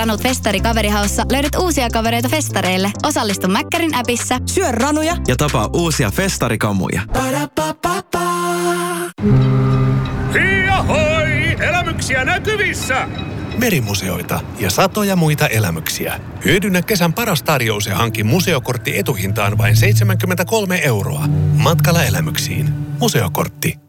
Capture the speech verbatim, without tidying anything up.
Ranut Festari Kaverihaussa löydät uusia kavereita festareille. Osallistu Mäkkärin appissa. Syö ranuja ja tapaa uusia festarikamuja. Hiihoi! Elämyksiä näkyvissä! Merimuseoita ja satoja muita elämyksiä. Hyödynnä kesän paras tarjous ja hanki museokortti etuhintaan vain seitsemänkymmentäkolme euroa. Matkalla elämyksiin. Museokortti